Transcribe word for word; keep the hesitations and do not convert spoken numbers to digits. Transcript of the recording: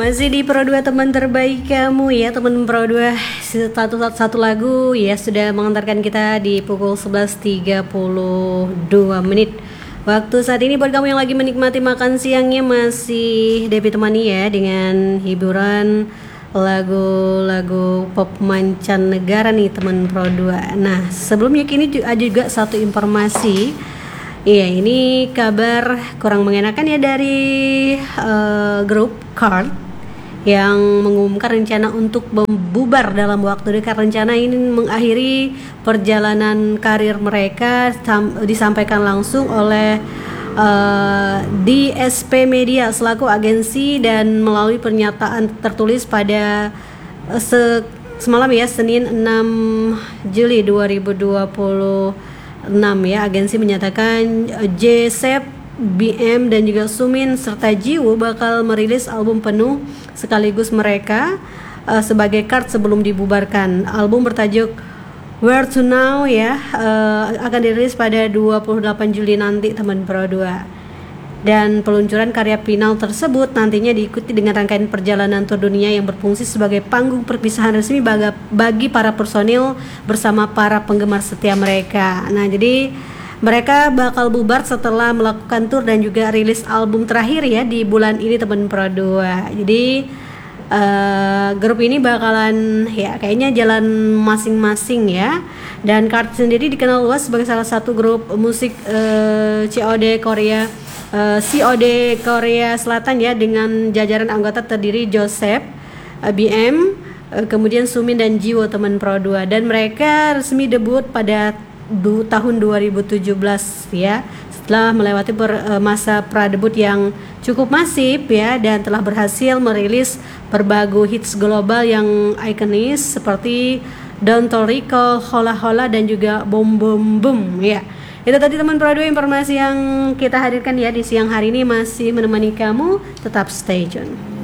Masih di Pro dua teman terbaik kamu ya, teman Pro dua. Satu, satu lagu ya sudah mengantarkan kita di pukul sebelas tiga puluh dua menit waktu saat ini. Buat kamu yang lagi menikmati makan siangnya, masih Devi temani ya dengan hiburan lagu-lagu pop mancanegara nih teman Pro dua. Nah, sebelumnya kini ada juga satu informasi. Iya, ini kabar kurang mengenakan ya dari uh, grup Card yang mengumumkan rencana untuk membubar dalam waktu dekat. Rencana ini mengakhiri perjalanan karir mereka, sam- disampaikan langsung oleh uh, D S P Media selaku agensi dan melalui pernyataan tertulis pada uh, se- semalam ya, Senin enam Juli dua ribu dua puluh enam ya. Agensi menyatakan J-Sep, B M dan juga Sumin serta Jiwoo bakal merilis album penuh sekaligus mereka uh, sebagai Card sebelum dibubarkan. Album bertajuk Where to Now ya uh, akan dirilis pada dua puluh delapan Juli nanti teman Pro dua. Dan peluncuran karya final tersebut nantinya diikuti dengan rangkaian perjalanan tur dunia yang berfungsi sebagai panggung perpisahan resmi bagi para personil bersama para penggemar setia mereka. Nah, jadi mereka bakal bubar setelah melakukan tur dan juga rilis album terakhir ya di bulan ini teman Pro dua. Jadi uh, grup ini bakalan ya kayaknya jalan masing-masing ya. Dan Card sendiri dikenal luas sebagai salah satu grup musik uh, C O D Korea Uh, C O D Korea Selatan ya, dengan jajaran anggota terdiri J-Sep, uh, B M, uh, kemudian Sumin dan Jiwoo teman Pro dua, dan mereka resmi debut pada du- tahun dua ribu tujuh belas ya, setelah melewati per, uh, masa pra-debut yang cukup masif ya, dan telah berhasil merilis berbagai hits global yang ikonis seperti Don't Recall, Hola Hola dan juga Boom Boom Boom ya. Itu tadi teman Pro dua informasi yang kita hadirkan ya di siang hari ini, masih menemani kamu. Tetap stay tune.